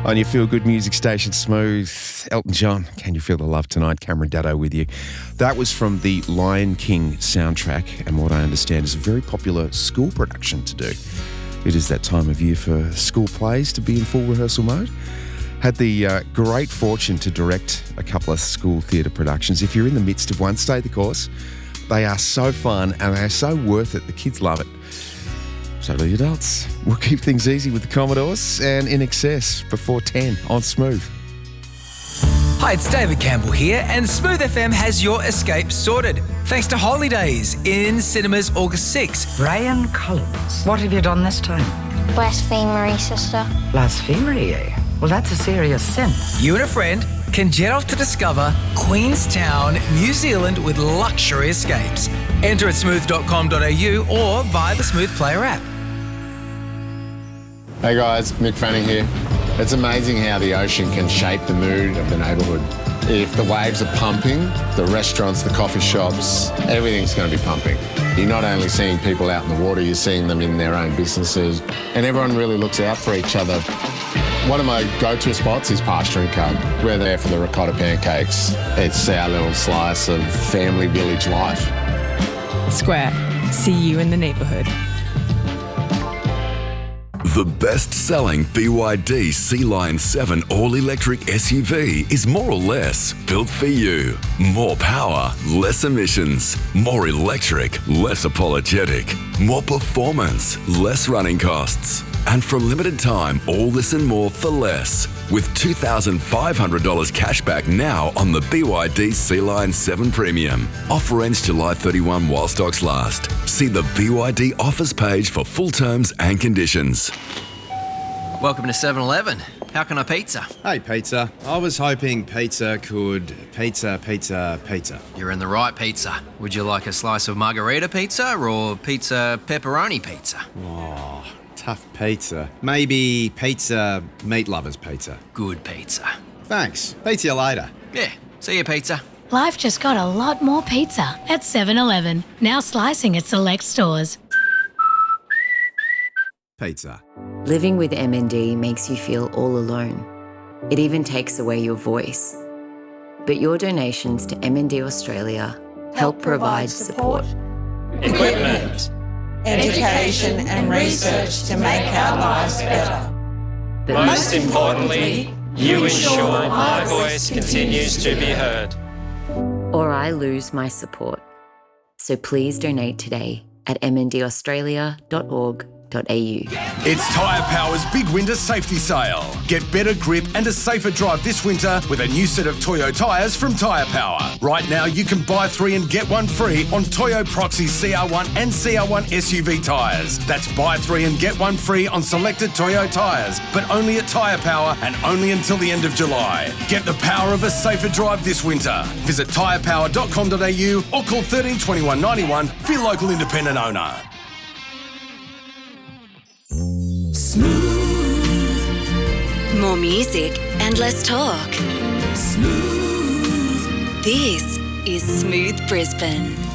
On your feel-good music station, Smooth. Elton John, Can You Feel the Love Tonight? Cameron Daddo with you. That was from the Lion King soundtrack, and what I understand is a very popular school production to do. It is that time of year for school plays to be in full rehearsal mode. Had the great fortune to direct a couple of school theatre productions. If you're in the midst of one, stay the course. They are so fun and they are so worth it. The kids love it. So do the adults. We'll keep things easy with the Commodores and In Excess before 10 on Smooth. Hi, it's David Campbell here, and Smooth FM has your escape sorted. Thanks to Holidays in cinemas August 6. Brian Collins, what have you done this time? Blasphemery, sister. Blasphemy, eh? Well, that's a serious sin. You and a friend can jet off to discover Queenstown, New Zealand with luxury escapes. Enter at smooth.com.au or via the Smooth Player app. Hey guys, Mick Fanning here. It's amazing how the ocean can shape the mood of the neighbourhood. If the waves are pumping, the restaurants, the coffee shops, everything's going to be pumping. You're not only seeing people out in the water, you're seeing them in their own businesses, and everyone really looks out for each other. One of my go-to spots is Pasture and Cub. We're there for the ricotta pancakes. It's our little slice of family village life. Square. See you in the neighbourhood. The best-selling BYD Sea Lion 7 all-electric SUV is more or less built for you. More power, less emissions. More electric, less apologetic. More performance, less running costs. And for a limited time, all this and more for less. With $2,500 cash back now on the BYD Sea Lion 7 Premium. Offer ends July 31 while stocks last. See the BYD offers page for full terms and conditions. Welcome to 7-Eleven. How can I pizza? Hey, pizza. I was hoping pizza could pizza. You're in the right pizza. Would you like a slice of margarita pizza or pizza pepperoni pizza? Oh, tough pizza. Maybe pizza meat lovers pizza. Good pizza. Thanks. Pizza you later. Yeah, see you pizza. Life just got a lot more pizza at 7-Eleven. Now slicing at select stores. Pizza. Living with MND makes you feel all alone. It even takes away your voice. But your donations to MND Australia help provide support. Equipment, education and research to make our lives better. But most importantly, you ensure my voice continues to be heard. Or I lose my support. So please donate today at mndaustralia.org.au. It's Tyre Power's Big Winter Safety Sale. Get better grip and a safer drive this winter with a new set of Toyo tyres from Tyre Power. Right now, you can buy 3 and get 1 free on Toyo Proxy CR1 and CR1 SUV tyres. That's buy 3 and get 1 free on selected Toyo tyres, but only at Tyre Power and only until the end of July. Get the power of a safer drive this winter. Visit tyrepower.com.au or call 13 21 91 for your local independent owner. Smooth. More music and less talk. Smooth. This is Smooth Brisbane.